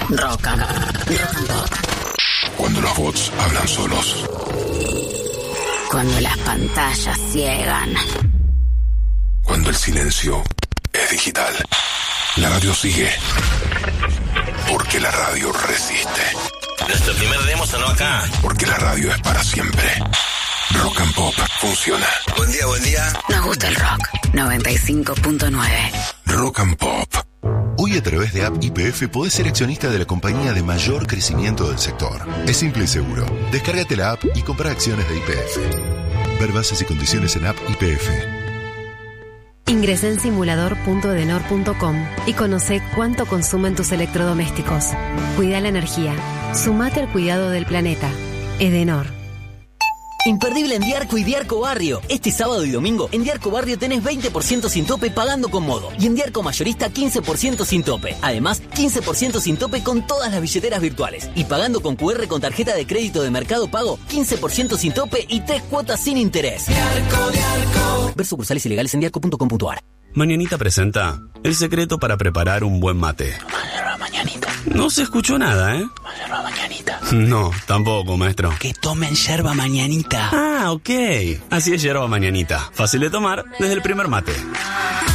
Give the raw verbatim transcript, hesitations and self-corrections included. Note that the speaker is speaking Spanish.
Rock and, rock and Pop. Cuando los bots hablan solos. Cuando las pantallas ciegan. Cuando el silencio es digital. La radio sigue. Porque la radio resiste. Nuestro primer demo sonó acá. Porque la radio es para siempre. Rock and Pop funciona. Buen día, buen día. Nos gusta el rock. noventa y cinco punto nueve. Rock and Pop. Hoy a través de App Y P F podés ser accionista de la compañía de mayor crecimiento del sector. Es simple y seguro. Descárgate la app y compra acciones de Y P F. Ver bases y condiciones en App Y P F. Ingresa en simulador punto edenor punto com y conoce cuánto consumen tus electrodomésticos. Cuida la energía. Sumate al cuidado del planeta. Edenor. Imperdible en Diarco y Diarco Barrio. Este sábado y domingo en Diarco Barrio tenés veinte por ciento sin tope pagando con Modo. Y en Diarco Mayorista quince por ciento sin tope. Además, quince por ciento sin tope con todas las billeteras virtuales. Y pagando con cu erre con tarjeta de crédito de Mercado Pago, quince por ciento sin tope y tres cuotas sin interés. Diarco, Diarco. Ver sucursales ilegales en diarco punto com punto a r. Mañanita presenta el secreto para preparar un buen mate. Yerba mañanita. No se escuchó nada, ¿eh? Yerba mañanita. No, tampoco, maestro. Que tomen yerba mañanita. Ah, ok. Así es yerba mañanita. Fácil de tomar desde el primer mate.